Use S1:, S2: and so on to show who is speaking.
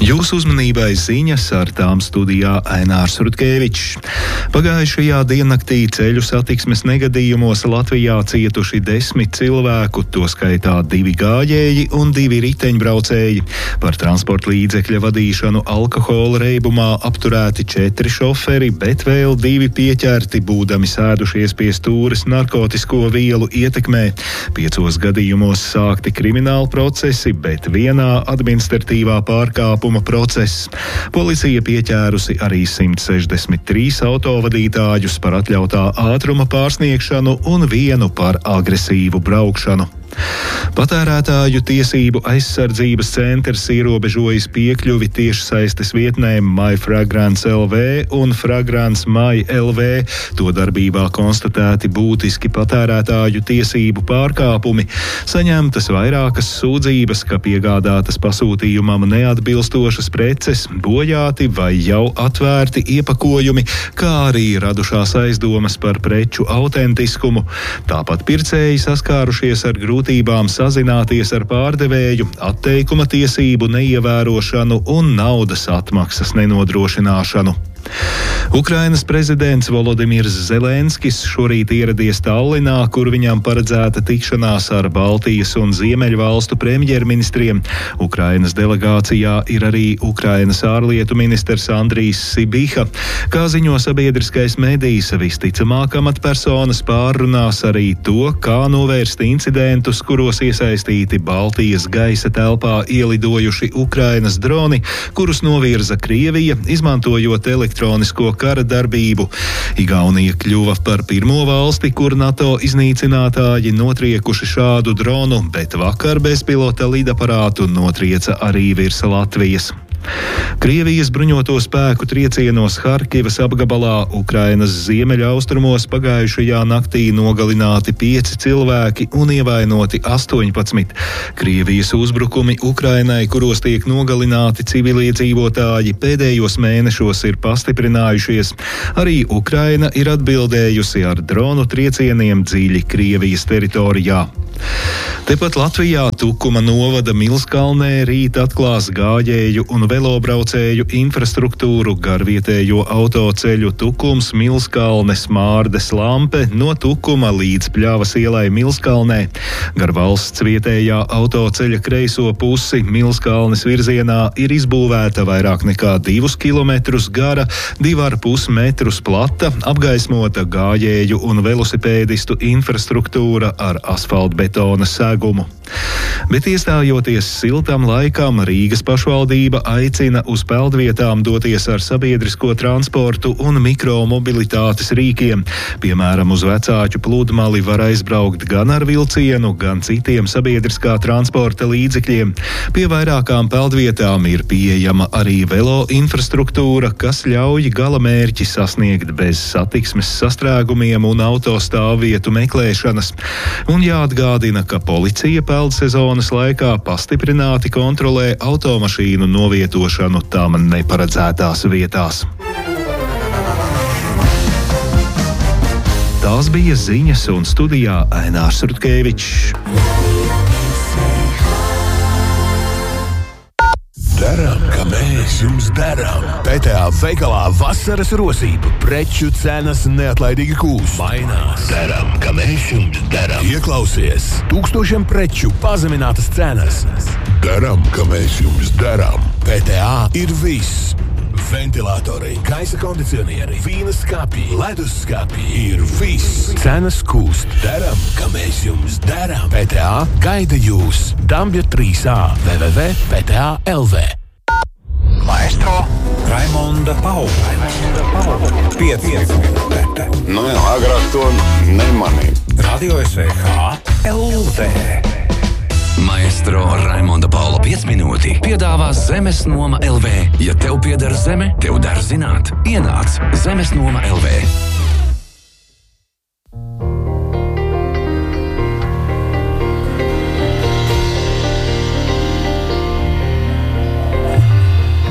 S1: Jūsu uzmanībai ziņas, ar tām studijā Ainārs Rutkevičs. Pagājušajā diennaktī ceļu satiksmes negadījumos Latvijā cietuši 10 cilvēku, to skaitā 2 gājēji un 2 riteņbraucēji. Par transporta līdzekļa vadīšanu alkohola reibumā apturēti 4 šoferi, bet vēl 2 pieķerti, būdami sēdušies pie stūres narkotisko vielu ietekmē. 5 gadījumos sākti krimināli procesi, bet vienā administratīvā pārkāpuma process. Policija pieķērusi arī 163 autovadītājus par atļautā ātruma pārsniegšanu un 1 par agresīvu braukšanu. Patērētāju tiesību aizsardzības centrs ierobežojis piekļuvi tiešsaistes vietnēm MyFragrance LV un Fragrance My LV. To darbībā konstatēti būtiski patērētāju tiesību pārkāpumi. Saņemtas vairākas sūdzības, ka piegādātas pasūtījumam neatbilstošas preces, bojāti vai jau atvērti iepakojumi, kā arī radušās aizdomas par preču autentiskumu. Tāpat pircēji saskārušies ar grūtībām sazināties ar pārdevēju, atteikuma tiesību neievērošanu un naudas atmaksas nenodrošināšanu. Ukrainas prezidents Volodimirs Zelenskis šorīt ieradies Tallinā, kur viņam paredzēta tikšanās ar Baltijas un Ziemeļvalstu premjerministriem. Ukrainas delegācijā ir arī Ukrainas ārlietu ministrs Andrijs Sibiha. Kā ziņo sabiedriskais medijs, visticamāk amatpersonas pārrunās arī to, kā novērst incidentus, kuros iesaistīti Baltijas gaisa telpā ielidojuši Ukrainas droni, kurus novirza Krievija, izmantojot elektronisko kara darbību. Igaunija kļuva par pirmo valsti, kur NATO iznīcinātāji notriekuši šādu dronu, bet vakar bezpilota lidaparātu notrieca arī virs Latvijas. Krievijas bruņoto spēku triecienos Harkivas apgabalā Ukrainas ziemeļaustrumos pagājušajā naktī nogalināti 5 cilvēki un ievainoti 18. Krievijas uzbrukumi Ukrainai, kuros tiek nogalināti civiliedzīvotāji, pēdējos mēnešos ir pastiprinājušies. Arī Ukraina ir atbildējusi ar dronu triecieniem dziļi Krievijas teritorijā. Tepat Latvijā Tukuma novada Milskalnē rīt atklās gājēju un velobraucēju infrastruktūru garvietējo autoceļu Tukums Milskalnes Mārdes Lampe no Tukuma līdz Pļavas ielai Milskalnē. Gar valsts vietējā autoceļa kreiso pusi Milskalnes virzienā ir izbūvēta vairāk nekā 2 kilometrus gara, 2,5 metrus plata, apgaismota gājēju un velosipēdistu infrastruktūra ar asfaltbetona segumu. Bet iestājoties siltam laikam, Rīgas pašvaldība aicina uz peldvietām doties ar sabiedrisko transportu un mikromobilitātes rīkiem. Piemēram, uz Vecāķu pludmali var aizbraukt gan ar vilcienu, gan citiem sabiedriskā transporta līdzekļiem. Pie vairākām peldvietām ir pieejama arī velo infrastruktūra, kas ļauj galamērķi sasniegt bez satiksmes sastrēgumiem un autostāvvietu meklēšanas. Un jāatgādina, ka policija peldsezonas laikā pastiprināti kontrolē automašīnu novietošanu tām neparedzētās vietās. Tās bija ziņas, un studijā Ainārs Rutkevičs.
S2: Darām, kā mēs jums darām. PTA veikalā vasaras rosība. Preču cenas neatlaidīgi kūst. Mainās. Darām, kā mēs jums darām. Ieklausies. Tūkstošiem preču pazeminātas cenas. Darām, kā mēs jums darām. PTA ir viss. Ventilatori, gaisa kondicionieri, vīna skapji, ledus skapji ir viss. Cenas kūst. Darām, kā mēs jums darām. PTA gaida jūs. Dambja 3A www.pta.lv.
S3: Maestro Raimonda Paula. 5 minūtes.
S4: Nu jā, agrāk to nemanīju.
S3: Radio SVH LV.
S5: Maestro Raimonda Paula 5 minūtes piedāvā Zemes noma LV. Ja tev pieder zeme, tev der zināt. Ienāc Zemes noma LV.